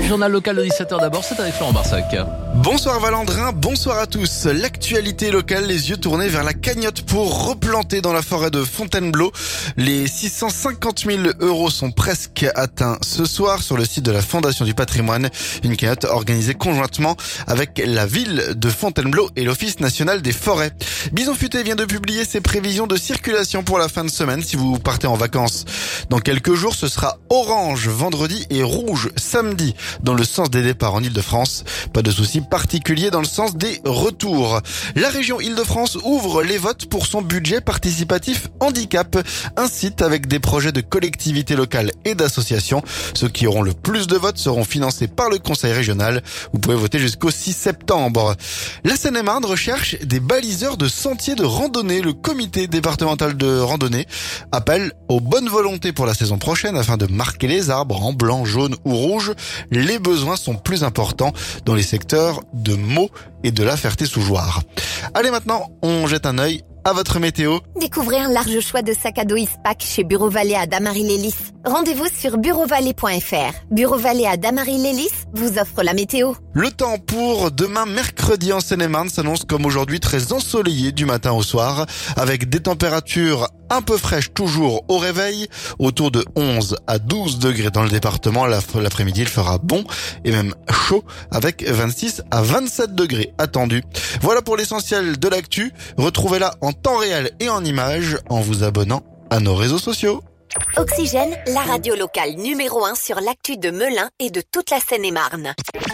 Journal local de 17h d'abord, c'est avec Florent Barsac. Bonsoir Valandrin, bonsoir à tous. L'actualité locale, les yeux tournés vers la cagnotte pour replanter dans la forêt de Fontainebleau. Les 650 000 € sont presque atteints ce soir sur le site de la Fondation du Patrimoine. Une cagnotte organisée conjointement avec la ville de Fontainebleau et l'Office national des forêts. Bison Futé vient de publier ses prévisions de circulation pour la fin de semaine. Si vous partez en vacances dans quelques jours, ce sera orange vendredi et rouge samedi dans le sens des départs en Île-de-France. Pas de soucis particuliers dans le sens des retours. La région Île-de-France ouvre les votes pour son budget participatif handicap. Un site avec des projets de collectivités locales et d'associations. Ceux qui auront le plus de votes seront financés par le conseil régional. Vous pouvez voter jusqu'au 6 septembre. La Seine-et-Marne recherche des baliseurs de sentiers de randonnée. Le comité départemental de randonnée appelle aux bonnes volontés pour la saison prochaine afin de marquer les arbres en blanc, jaune ou rouge. Les besoins sont plus importants dans les secteurs de Meaux et de La Ferté-sous-Jouarre. Allez, maintenant, on jette un œil à votre météo. Découvrez un large choix de sacs à dos Ispac chez Bureau Vallée à Damary-les-Lys. Rendez-vous sur bureauvalet.fr. Bureau Vallée à Damary-les-Lys vous offre la météo. Le temps pour demain mercredi en Seine-et-Marne s'annonce comme aujourd'hui très ensoleillé du matin au soir, avec des températures un peu fraîches toujours au réveil, autour de 11 à 12 degrés dans le département. L'après-midi, il fera bon et même chaud avec 26 à 27 degrés attendus. Voilà pour l'essentiel de l'actu. Retrouvez-la en temps réel et en images en vous abonnant à nos réseaux sociaux. Oxygène, la radio locale numéro 1 sur l'actu de Melun et de toute la Seine-et-Marne.